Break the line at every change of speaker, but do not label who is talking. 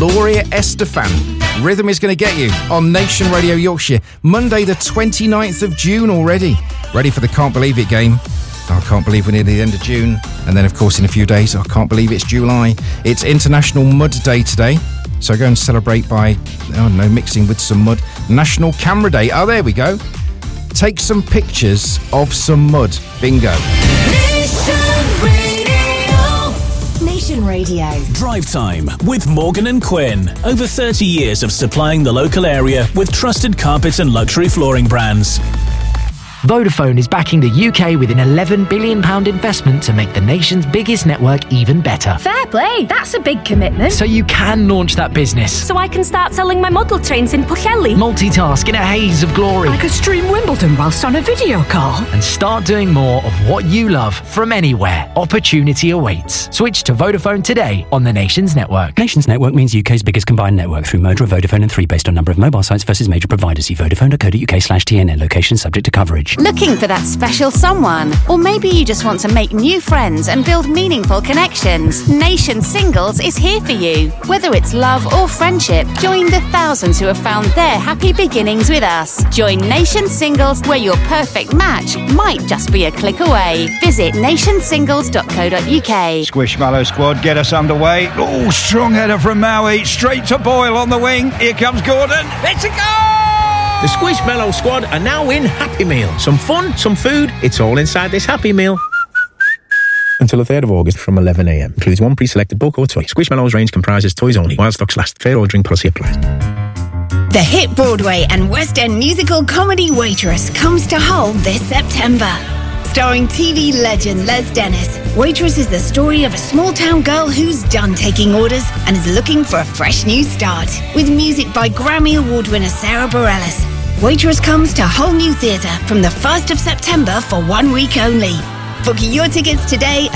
Gloria Estefan. Rhythm is going to get you on Nation Radio Yorkshire. Monday the 29th of June already. Ready for the Can't Believe It game. I can't believe we're near the end of June. And then, of course, in a few days, I can't believe it's July. It's International Mud Day today. So go and celebrate by, mixing with some mud. National Camera Day. Oh, there we go. Take some pictures of some mud. Bingo.
Nation Radio.
Drive Time with Morgan and Quinn. Over 30 years of supplying the local area with trusted carpets and luxury flooring brands.
Vodafone is backing the UK with an £11 billion investment to make the nation's biggest network even better.
Fair play, that's a big commitment.
So you can launch that business.
So I can start selling my model trains in Pwllheli.
Multitask in a haze of glory.
I could stream Wimbledon whilst on a video call.
And start doing more of what you love from anywhere. Opportunity awaits. Switch to Vodafone today on the Nation's network.
Nation's network means UK's biggest combined network through Moda, Vodafone and 3 based on number of mobile sites versus major providers. See vodafone.co.uk/TNN. Location subject to coverage.
Looking for that special someone? Or maybe you just want to make new friends and build meaningful connections. Nation Singles is here for you. Whether it's love or friendship, join the thousands who have found their happy beginnings with us. Join Nation Singles, where your perfect match might just be a click away. Visit nationsingles.co.uk.
Squishmallow squad, get us underway. Oh, strong header from Maui. Straight to Boyle on the wing. Here comes Gordon. It's a goal!
The Squishmallow squad are now in Happy Meal. Some fun, some food, it's all inside this Happy Meal. Until the 3rd of August from 11 a.m. Includes one pre-selected book or toy. Squishmallows range comprises toys only, while stocks last. Fair ordering policy applies.
The hit Broadway and West End musical comedy Waitress comes to Hull this September. Starring TV legend Les Dennis, Waitress is the story of a small-town girl who's done taking orders and is looking for a fresh new start. With music by Grammy Award winner Sarah Bareilles, Waitress comes to Hull New Theatre from the 1st of September for 1 week only. Book your tickets today